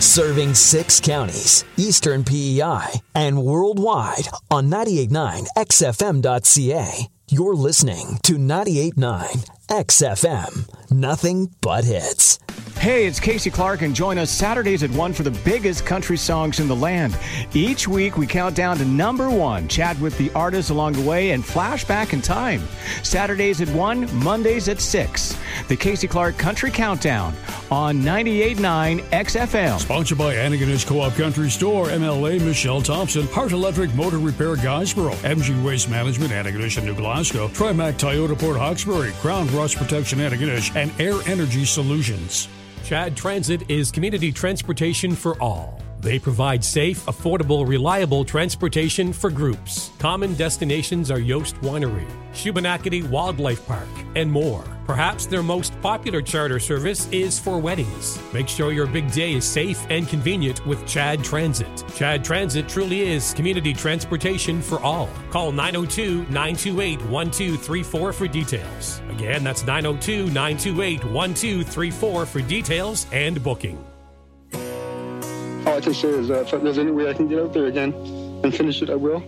Serving 6 counties, Eastern PEI, and worldwide on 98.9 XFM.ca. You're listening to 98.9 XFM. Nothing but hits. Hey, it's Casey Clark, and join us Saturdays at 1 for the biggest country songs in the land. Each week, we count down to number 1, chat with the artists along the way, and flash back in time. Saturdays at 1, Mondays at 6. The Casey Clark Country Countdown on 98.9 XFM. Sponsored by Antigonish Co-op Country Store, MLA Michelle Thompson, Hart Electric Motor Repair Guysboro, MG Waste Management Antigonish and New Glasgow, Trimac Toyota Port Hawkesbury, Crown Rust Protection Antigonish, and Air Energy Solutions. Chad Transit is community transportation for all. They provide safe, affordable, reliable transportation for groups. Common destinations are Yost Winery, Shubenacadie Wildlife Park, and more. Perhaps their most popular charter service is for weddings. Make sure your big day is safe and convenient with Chad Transit. Chad Transit truly is community transportation for all. Call 902-928-1234 for details. Again, that's 902-928-1234 for details and booking. All I can say is if there's any way I can get out there again and finish it, I will.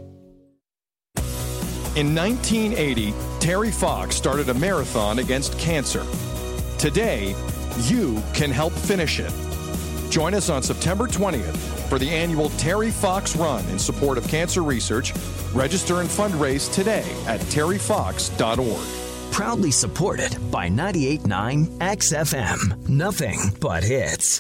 In 1980, Terry Fox started a marathon against cancer. Today, you can help finish it. Join us on September 20th for the annual Terry Fox Run in support of cancer research. Register and fundraise today at terryfox.org. Proudly supported by 98.9 XFM. Nothing but hits.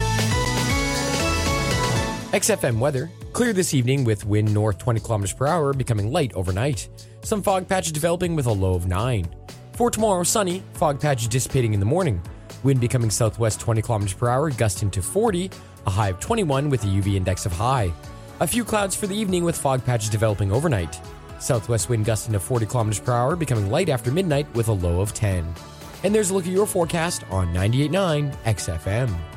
XFM weather. Clear this evening with wind north 20 kilometers per hour, becoming light overnight. Some fog patches developing with a low of 9. For tomorrow, sunny, fog patches dissipating in the morning. Wind becoming southwest 20 kilometers per hour, gusting to 40, a high of 21 with a UV index of high. A few clouds for the evening with fog patches developing overnight. Southwest wind gusting to 40 kilometers per hour, becoming light after midnight with a low of 10. And there's a look at your forecast on 98.9 XFM.